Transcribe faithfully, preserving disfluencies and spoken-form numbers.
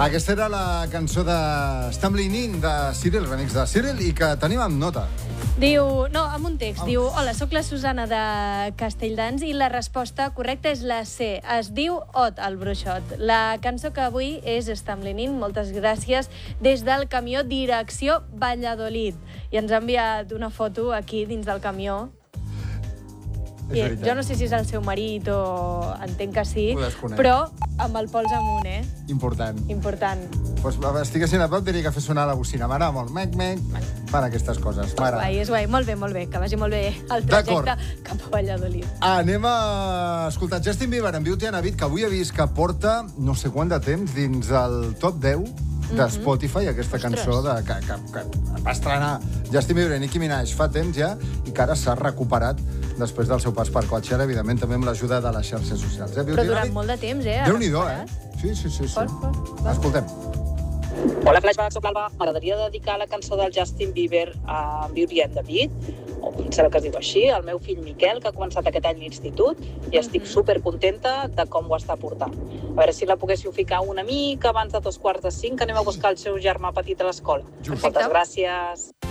Aquesta era la cançó de Stumbling In, de Cyril, remix de Cyril, i que tenim amb nota. Diu, no, amb un text, diu, hola, sóc la Susana de Castelldans i la resposta correcta és la C. Es diu Ot, el bruixot. La cançó que avui és Stumbling In, moltes gràcies, des del camió direcció Valladolid. I ens ha enviat una foto aquí dins del camió. I jo no sé si és el seu marit o entenc que sí, però amb el pols amunt, eh? Important. Important. Pues, estiguessin a prop, diria que fer sonar la bocina. M'agrada molt. Mec, mec. Fan aquestes coses. És guai, és guai. Molt bé, molt bé. Que vagi molt bé el trajecte cap a Valladolid. Anem a escoltar Justin Bieber en Beauty and a Beat, que avui he vist que porta no sé quant de temps dins el top deu de Spotify, aquesta cançó de, que, que, que va estrenar Justin Bieber i Nicki Minaj fa temps ja i que ara s'ha recuperat després del seu pas per Coachella, evidentment també amb l'ajuda de les xarxes socials. Eh? Però durant molt de temps, eh? Déu-n'hi-do, eh? Sí, sí, sí. sí. Fort, fort. Escoltem. Hola, Flashback, soc l'Alba. M'agradaria dedicar la cançó del Justin Bieber a Beauty and the Beat, o em sembla que es diu així, al meu fill Miquel, que ha començat aquest any l'institut, i estic supercontenta de com ho està portant. A veure si la poguéssiu ficar una mica abans de dos quarts de cinc, que anem a buscar el seu germà petit a l'escola. Moltes gràcies.